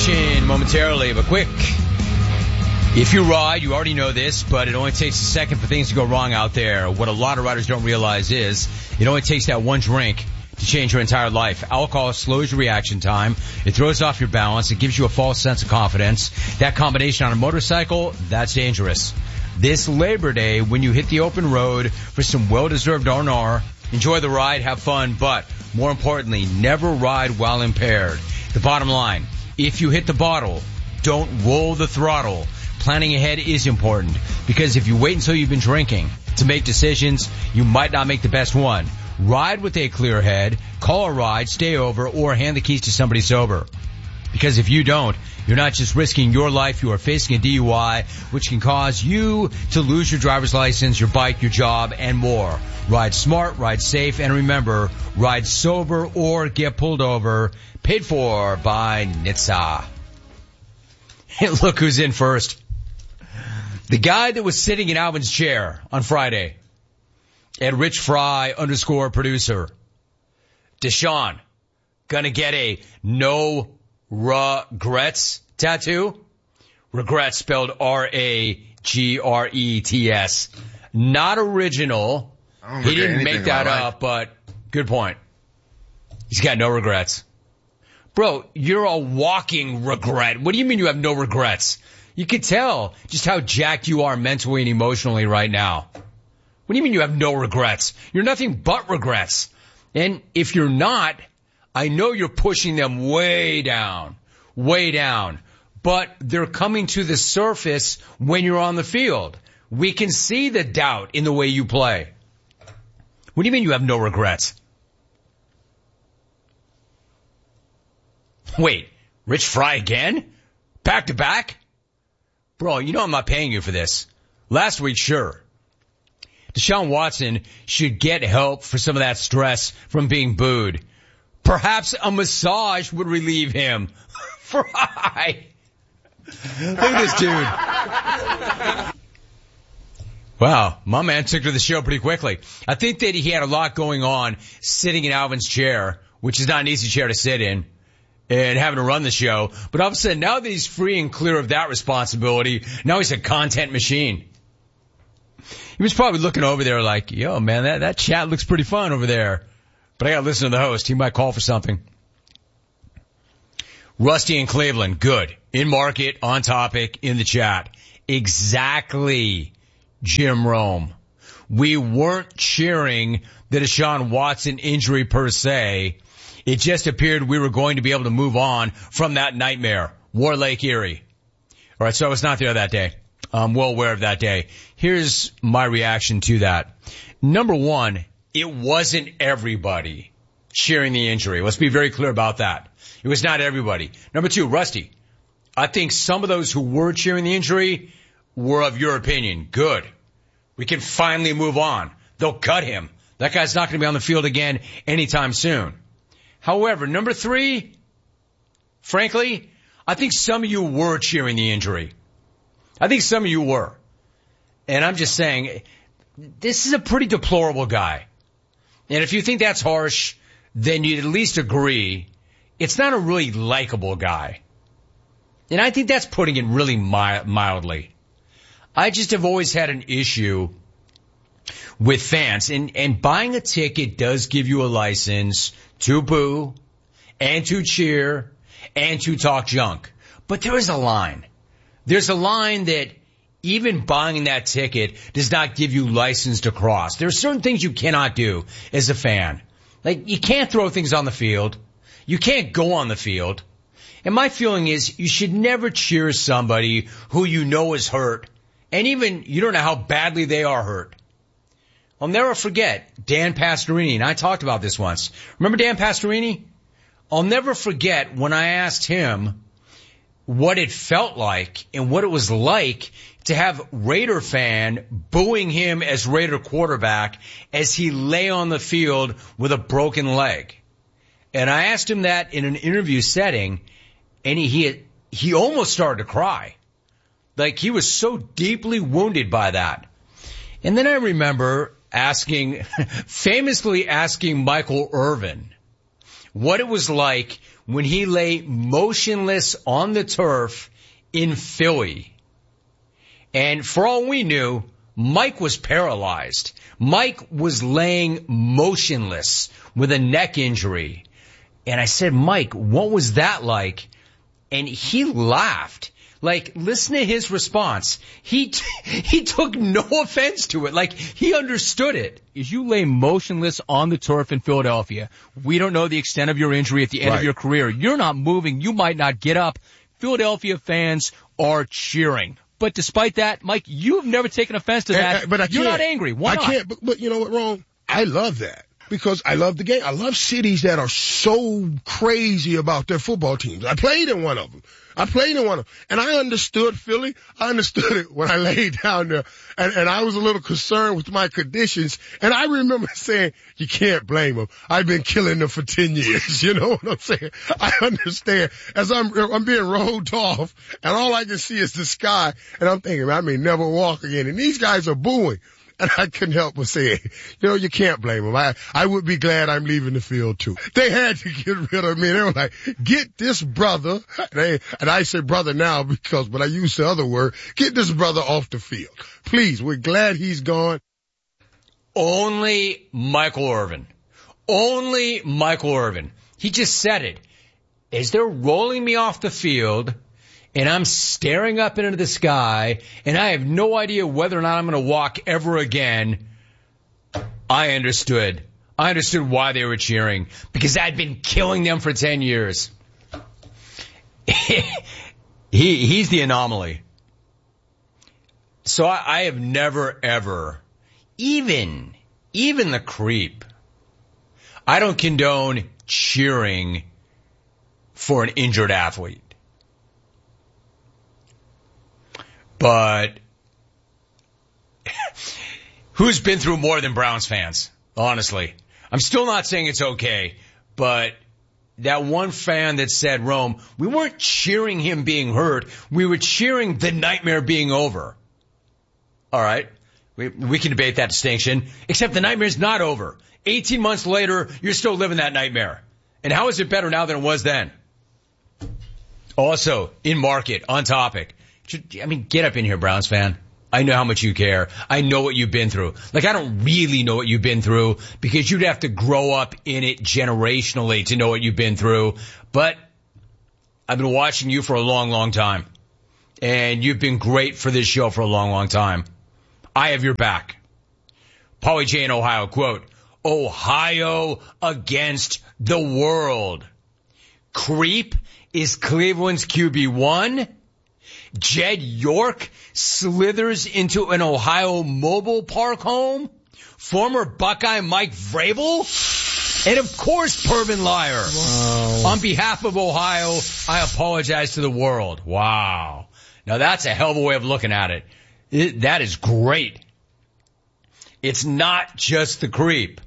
reaction momentarily, but quick. If you ride, you already know this, but it only takes a second for things to go wrong out there. What a lot of riders don't realize is it only takes that one drink to change your entire life. Alcohol slows your reaction time. It throws off your balance. It gives you a false sense of confidence. That combination on a motorcycle, that's dangerous. This Labor Day, when you hit the open road for some well-deserved R&R, enjoy the ride, have fun, but more importantly, never ride while impaired. The bottom line, if you hit the bottle, don't roll the throttle. Planning ahead is important because if you wait until you've been drinking to make decisions, you might not make the best one. Ride with a clear head, call a ride, stay over, or hand the keys to somebody sober. Because if you don't, you're not just risking your life, you are facing a DUI, which can cause you to lose your driver's license, your bike, your job, and more. Ride smart, ride safe, and remember, ride sober or get pulled over. Paid for by NHTSA. And look who's in first. The guy that was sitting in Alvin's chair on Friday at Rich Fry _producer. Deshaun, gonna get a no regrets tattoo. Regrets spelled R-A-G-R-E-T-S. Not original. He didn't make that up, but good point. He's got no regrets. Bro, you're a walking regret. What do you mean you have no regrets? You can tell just how jacked you are mentally and emotionally right now. What do you mean you have no regrets? You're nothing but regrets. And if you're not, I know you're pushing them way down. But they're coming to the surface when you're on the field. We can see the doubt in the way you play. What do you mean you have no regrets? Wait, Rich Fry again? Back to back? Bro, you know I'm not paying you for this. Last week, sure. Deshaun Watson should get help for some of that stress from being booed. Perhaps a massage would relieve him. Fry. Look at this dude. Wow, my man took to the show pretty quickly. I think that he had a lot going on sitting in Alvin's chair, which is not an easy chair to sit in, and having to run the show. But all of a sudden, now that he's free and clear of that responsibility, now he's a content machine. He was probably looking over there like, yo, man, that chat looks pretty fun over there. But I got to listen to the host. He might call for something. Rusty in Cleveland, good. In market, on topic, in the chat. Exactly, Jim Rome. We weren't cheering the Deshaun Watson injury per se. It just appeared we were going to be able to move on from that nightmare. War Lake Erie. All right, so I was not there that day. I'm well aware of that day. Here's my reaction to that. Number one, it wasn't everybody cheering the injury. Let's be very clear about that. It was not everybody. Number two, Rusty, I think some of those who were cheering the injury were of your opinion. Good. We can finally move on. They'll cut him. That guy's not going to be on the field again anytime soon. However, number three, frankly, I think some of you were cheering the injury. I think some of you were. And I'm just saying, this is a pretty deplorable guy. And if you think that's harsh, then you'd at least agree it's not a really likable guy. And I think that's putting it really mildly. I just have always had an issue with fans. And buying a ticket does give you a license to boo and to cheer and to talk junk. But there is a line. There's a line that even buying that ticket does not give you license to cross. There are certain things you cannot do as a fan. Like, you can't throw things on the field. You can't go on the field. And my feeling is you should never cheer somebody who you know is hurt. And even you don't know how badly they are hurt. I'll never forget Dan Pastorini, and I talked about this once. Remember Dan Pastorini? I'll never forget when I asked him what it felt like and what it was like to have Raider fan booing him as Raider quarterback as he lay on the field with a broken leg. And I asked him that in an interview setting, and he almost started to cry. Like, he was so deeply wounded by that. And then I remember famously asking Michael Irvin what it was like when he lay motionless on the turf in Philly. And for all we knew, Mike was paralyzed. Mike was laying motionless with a neck injury. And I said, Mike, what was that like? And he laughed. Like, listen to his response. He took no offense to it. Like, he understood it. As you lay motionless on the turf in Philadelphia, we don't know the extent of your injury at the end of your career. You're not moving. You might not get up. Philadelphia fans are cheering. But despite that, Mike, you have never taken offense to that. But you're not angry. Why not? I can't. But you know what, Ron? I love that. Because I love the game. I love cities that are so crazy about their football teams. I played in one of them. And I understood Philly. I understood it when I laid down there. And I was a little concerned with my conditions. And I remember saying, you can't blame them. I've been killing them for 10 years. You know what I'm saying? I understand. As I'm being rolled off, and all I can see is the sky. And I'm thinking, I may never walk again. And these guys are booing. And I couldn't help but say, you can't blame them. I would be glad I'm leaving the field too. They had to get rid of me. They were like, get this brother, and I say brother now but I used the other word, get this brother off the field. Please, we're glad he's gone. Only Michael Irvin. He just said it. As they're rolling me off the field, and I'm staring up into the sky, and I have no idea whether or not I'm going to walk ever again, I understood. I understood why they were cheering, because I'd been killing them for 10 years. He's the anomaly. So I have never, ever, even the creep, I don't condone cheering for an injured athlete. But who's been through more than Browns fans, honestly? I'm still not saying it's okay, but that one fan that said, Rome, we weren't cheering him being hurt. We were cheering the nightmare being over. All right. We can debate that distinction, except the nightmare's not over. 18 months later, you're still living that nightmare. And how is it better now than it was then? Also, in market, on topic. Get up in here, Browns fan. I know how much you care. I know what you've been through. Like, I don't really know what you've been through because you'd have to grow up in it generationally to know what you've been through. But I've been watching you for a long, long time. And you've been great for this show for a long, long time. I have your back. Paulie J in Ohio, quote, Ohio against the world. Creep is Cleveland's QB1. Jed York slithers into an Ohio mobile park home. Former Buckeye Mike Vrabel. And of course, Pervin Liar. Wow. On behalf of Ohio, I apologize to the world. Wow. Now that's a hell of a way of looking at it. That is great. It's not just the creep.